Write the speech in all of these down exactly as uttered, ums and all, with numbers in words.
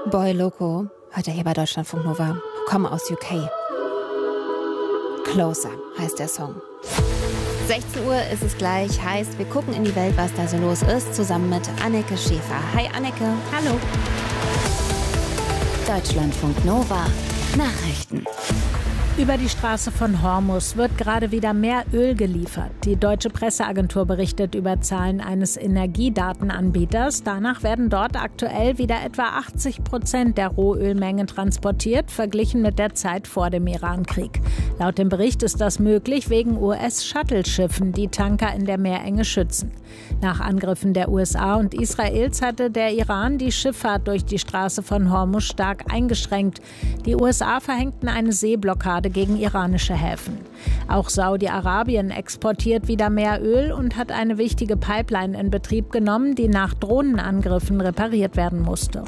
Boy Loco, heute hier bei Deutschlandfunk Nova, kommen aus U K. Closer heißt der Song. sechzehn Uhr ist es gleich, heißt, wir gucken in die Welt, was da so los ist, zusammen mit Anneke Schäfer. Hi Anneke. Hallo. Deutschlandfunk Nova, Nachrichten. Über die Straße von Hormuz wird gerade wieder mehr Öl geliefert. Die deutsche Presseagentur berichtet über Zahlen eines Energiedatenanbieters. Danach werden dort aktuell wieder etwa achtzig Prozent der Rohölmenge transportiert, verglichen mit der Zeit vor dem Irankrieg. Laut dem Bericht ist das möglich wegen U S-Shuttle-Schiffen, die Tanker in der Meerenge schützen. Nach Angriffen der U S A und Israels hatte der Iran die Schifffahrt durch die Straße von Hormuz stark eingeschränkt. Die U S A verhängten eine Seeblockade gegen iranische Häfen. Auch Saudi-Arabien exportiert wieder mehr Öl und hat eine wichtige Pipeline in Betrieb genommen, die nach Drohnenangriffen repariert werden musste.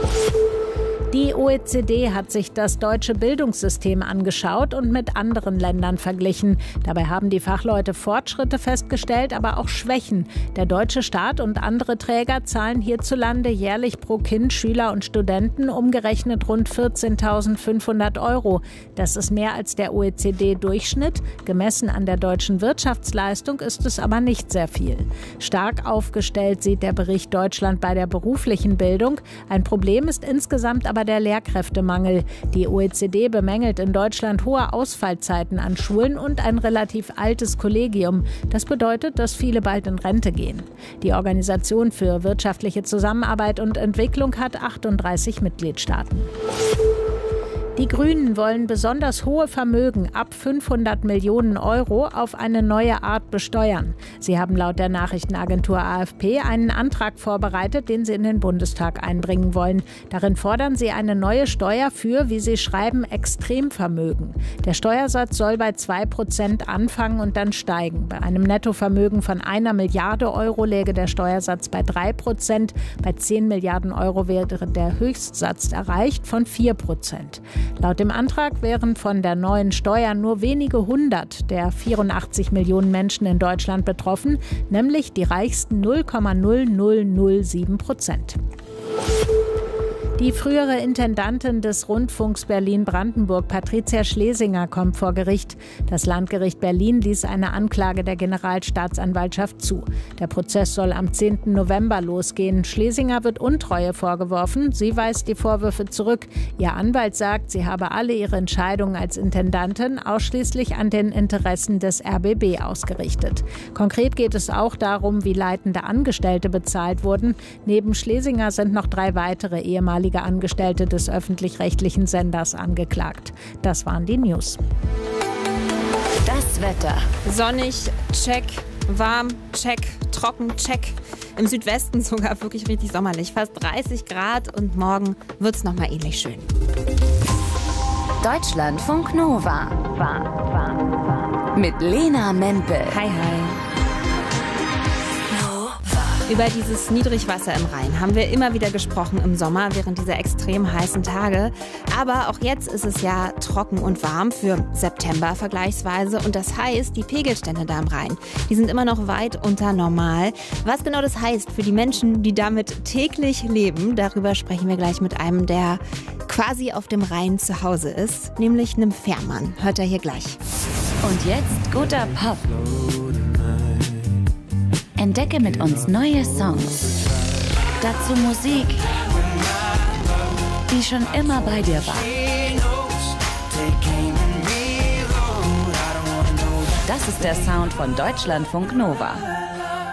Die O E C D hat sich das deutsche Bildungssystem angeschaut und mit anderen Ländern verglichen. Dabei haben die Fachleute Fortschritte festgestellt, aber auch Schwächen. Der deutsche Staat und andere Träger zahlen hierzulande jährlich pro Kind, Schüler und Studenten umgerechnet rund vierzehntausendfünfhundert Euro. Das ist mehr als der O E C D-Durchschnitt. Gemessen an der deutschen Wirtschaftsleistung ist es aber nicht sehr viel. Stark aufgestellt sieht der Bericht Deutschland bei der beruflichen Bildung. Ein Problem ist insgesamt aber der Lehrkräftemangel. Die O E C D bemängelt in Deutschland hohe Ausfallzeiten an Schulen und ein relativ altes Kollegium. Das bedeutet, dass viele bald in Rente gehen. Die Organisation für wirtschaftliche Zusammenarbeit und Entwicklung hat achtunddreißig Mitgliedstaaten. Die Grünen wollen besonders hohe Vermögen ab fünfhundert Millionen Euro auf eine neue Art besteuern. Sie haben laut der Nachrichtenagentur A F P einen Antrag vorbereitet, den sie in den Bundestag einbringen wollen. Darin fordern sie eine neue Steuer für, wie sie schreiben, Extremvermögen. Der Steuersatz soll bei zwei Prozent anfangen und dann steigen. Bei einem Nettovermögen von einer Milliarde Euro läge der Steuersatz bei drei Prozent. Bei zehn Milliarden Euro wäre der Höchstsatz erreicht von vier Prozent. Laut dem Antrag wären von der neuen Steuer nur wenige hundert der vierundachtzig Millionen Menschen in Deutschland betroffen, nämlich die reichsten null Komma null null null sieben Prozent. Die frühere Intendantin des Rundfunks Berlin-Brandenburg, Patricia Schlesinger, kommt vor Gericht. Das Landgericht Berlin ließ eine Anklage der Generalstaatsanwaltschaft zu. Der Prozess soll am zehnten November losgehen. Schlesinger wird Untreue vorgeworfen. Sie weist die Vorwürfe zurück. Ihr Anwalt sagt, sie habe alle ihre Entscheidungen als Intendantin ausschließlich an den Interessen des R B B ausgerichtet. Konkret geht es auch darum, wie leitende Angestellte bezahlt wurden. Neben Schlesinger sind noch drei weitere ehemalige Angestellte des öffentlich-rechtlichen Senders angeklagt. Das waren die News. Das Wetter. Sonnig, check. Warm, check. Trocken, check. Im Südwesten sogar wirklich richtig sommerlich. Fast dreißig Grad und morgen wird es nochmal ähnlich schön. Deutschlandfunk Nova. Mit Lena Mempel. Hi, hi. Über dieses Niedrigwasser im Rhein haben wir immer wieder gesprochen im Sommer während dieser extrem heißen Tage. Aber auch jetzt ist es ja trocken und warm für September vergleichsweise. Und das heißt, die Pegelstände da am Rhein, die sind immer noch weit unter normal. Was genau das heißt für die Menschen, die damit täglich leben, darüber sprechen wir gleich mit einem, der quasi auf dem Rhein zu Hause ist, nämlich einem Fährmann. Hört er hier gleich. Und jetzt guter Pop. Entdecke mit uns neue Songs. Dazu Musik, die schon immer bei dir war. Das ist der Sound von Deutschlandfunk Nova.